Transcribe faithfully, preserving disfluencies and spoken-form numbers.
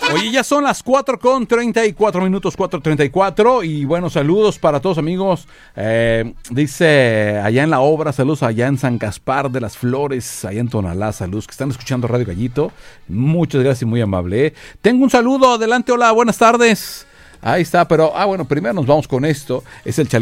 Oye, ya son las cuatro con treinta y cuatro minutos, cuatro treinta y cuatro. Y bueno, saludos para todos amigos. Eh, dice allá en la obra, saludos allá en San Gaspar de las Flores, allá en Tonalá, saludos que están escuchando Radio Gallito. Muchas gracias y muy amable. ¿eh? Tengo un saludo, adelante, hola, buenas tardes. Ahí está, pero, ah, bueno, primero nos vamos con esto. Es el Chalito